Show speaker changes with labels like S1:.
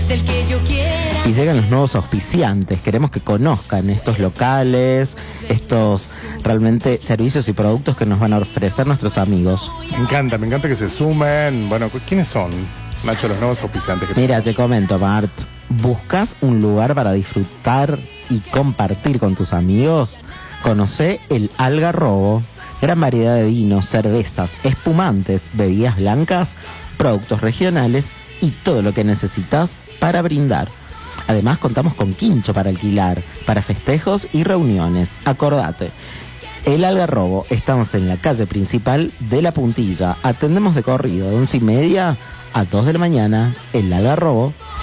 S1: del que yo quiera.
S2: Y llegan los nuevos auspiciantes. Queremos que conozcan estos locales, estos realmente servicios y productos que nos van a ofrecer nuestros amigos.
S3: Me encanta que se sumen. Bueno, ¿quiénes son, Nacho, los nuevos auspiciantes que
S2: Mira,
S3: tenemos?
S2: te comento, Mart. ¿Buscas un lugar para disfrutar y compartir con tus amigos? Conocé el Algarrobo. Gran variedad de vinos, cervezas, espumantes, bebidas blancas, productos regionales y todo lo que necesitas para brindar. Además contamos con quincho para alquilar, para festejos y reuniones. Acordate, el Algarrobo, estamos en la calle principal de La Puntilla. Atendemos de corrido de 11:30 a 2 de la mañana. El Algarrobo